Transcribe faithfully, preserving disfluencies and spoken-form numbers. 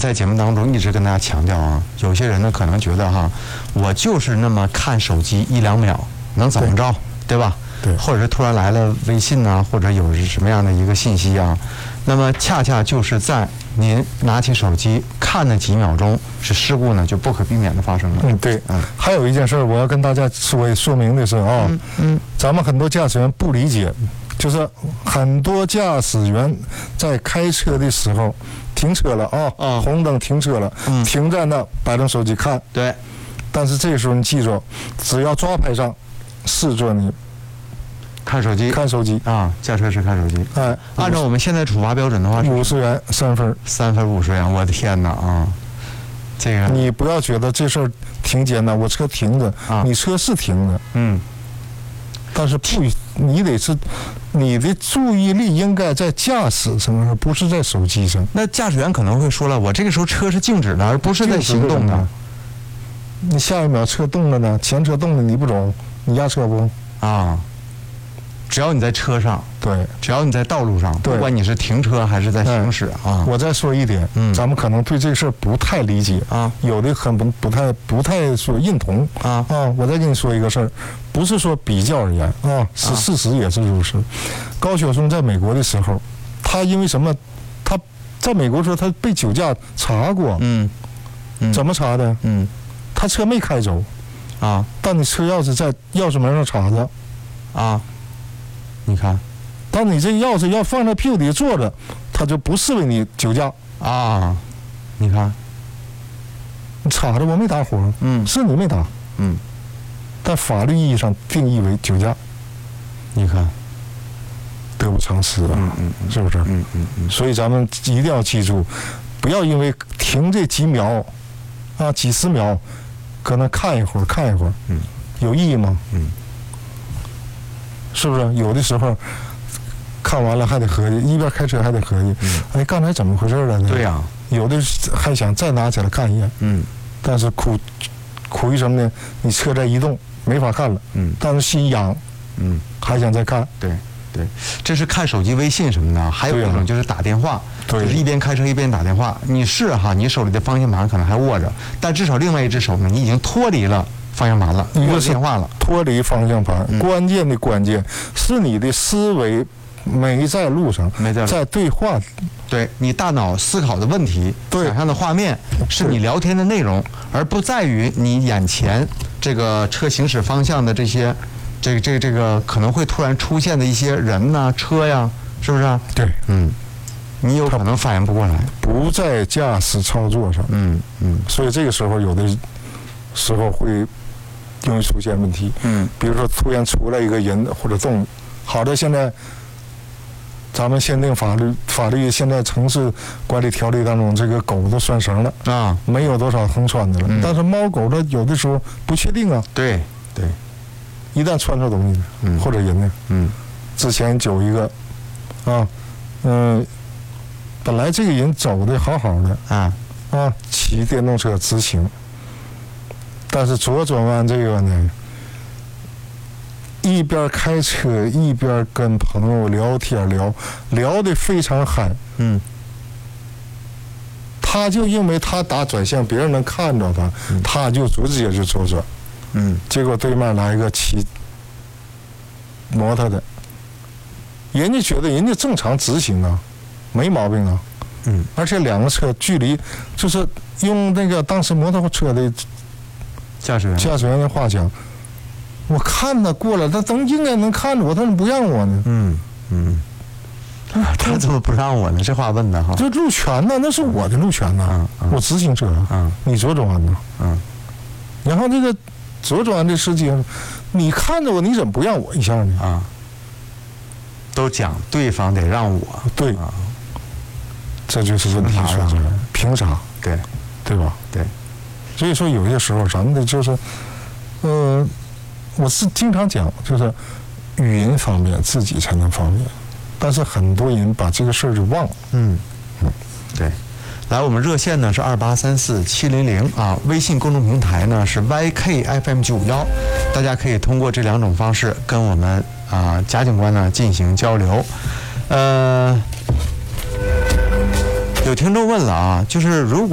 在节目当中一直跟大家强调啊，有些人呢可能觉得哈，我就是那么看手机一两秒，能怎么着，对吧？ 对， 或者是突然来了微信啊，或者有什么样的一个信息啊，那么恰恰就是在您拿起手机看那几秒钟，是事故呢就不可避免的发生了。 嗯，对，嗯，还有一件事我要跟大家说说明的是啊， 嗯，嗯咱们很多驾驶员不理解，就是很多驾驶员在开车的时候停车了啊， 啊红灯停车了， 嗯停在那摆动手机看， 对， 但是这个时候你记住，只要抓拍上，视作你看手机， 看手机啊，驾车时看手机。 哎， 按照我们现在处罚标准的话是五十元三分， 三分五十元，我的天哪啊！这个你不要觉得这事儿挺简单，我车停着， 啊你车是停着， 嗯， 但是不，你得是，你的注意力应该在驾驶上，而不是在手机上。 那驾驶员可能会说了，我这个时候车是静止的，而不是在行动的。 你下一秒车动了呢，前车动了你不懂，你压车不？ 啊，只要你在车上， 对， 只要你在道路上， 对不管你是停车还是在行驶啊。 我再说一点， 嗯咱们可能对这事儿不太理解啊， 有的很不不太不太说认同啊啊。我再跟你说一个事儿，不是说比较而言啊，是事实也是如此。高晓松在美国的时候，他因为什么？他在美国说他被酒驾查过， 嗯，嗯怎么查的？ 嗯他车没开走， 啊但你车钥匙在钥匙门上插着， 啊，你看但你这钥匙要放在屁股底下坐着，他就不视为你酒驾。 啊，你看， 你插着我没打火， 嗯是你没打， 嗯， 但法律意义上定义为酒驾， 你看， 得不偿失啊， 嗯嗯嗯是不是？ 嗯嗯嗯， 所以咱们一定要记住，不要因为停这几秒，啊几十秒，可能看一会儿看一会儿， 嗯， 有意义吗？ 嗯， 是不是？有的时候看完了还得合计，一边开车还得合计， 嗯哎，刚才怎么回事来着？ 对呀、 有的还想再拿起来看一眼， 嗯但是苦苦于什么呢？你车在移动，没法看了， 嗯但是心痒， 嗯， 还想再看。 对对，这是看手机微信什么的，还有一种就是打电话， 对就是一边开车一边打电话。你是哈，你手里的方向盘可能还握着，但至少另外一只手呢，你已经脱离了方向盘了，握着电话了。 脱离方向盘， 嗯关键的关键是你的思维没在路上， 没在路在对话。 对你大脑思考的问题， 对想象的画面是你聊天的内容，而不在于你眼前这个车行驶方向的这些，这个这个这个可能会突然出现的一些人呐、车呀，是不是啊？ 对， 嗯，你有可能反应不过来。 不在驾驶操作上， 嗯嗯所以这个时候有的时候会容易出现问题。 嗯比如说突然出来一个人或者动物，好的，现在咱们限定法律法律现在城市管理条例当中，这个狗都拴绳了， 啊， 没有多少横穿的了。 嗯但是猫狗的有的时候不确定啊， 对对， 一旦穿错东西了， 嗯或者人呢， 嗯之前有一个啊，嗯、本来这个人走的好好的啊啊，骑电动车直行，但是左转弯这个呢，一边开车一边跟朋友聊天聊，聊得非常嗨。 嗯他就因为他打转向，别人能看着他， 嗯他就直接就左转。 嗯结果对面来一个骑摩托的，人家觉得人家正常直行啊，没毛病啊。 嗯而且两个车距离，就是用那个当时摩托车的驾驶员驾驶员的话讲，我看他过来，他能应该能看着我，他怎么不让我呢？ 嗯嗯，他怎么不让我呢？这话问的哈。 这路权呢，那是我的路权呢， 嗯嗯我直行车啊， 嗯你左转弯呢？ 嗯然后这个左转弯的司机，你看着我，你怎么不让我一下呢？ 啊，都讲对方得让我。 对， 啊， 这就是问题所在，凭啥？ 对对吧？ 对， 所以说有些时候咱们的就是，呃，我是经常讲，就是语音方面自己才能方便，但是很多人把这个事儿就忘了。 嗯嗯，对。来，我们热线呢是二八三四七零零啊，微信公众平台呢是 Y K F M 九五幺，大家可以通过这两种方式跟我们啊贾警官呢进行交流。呃，有听众问了啊，就是如果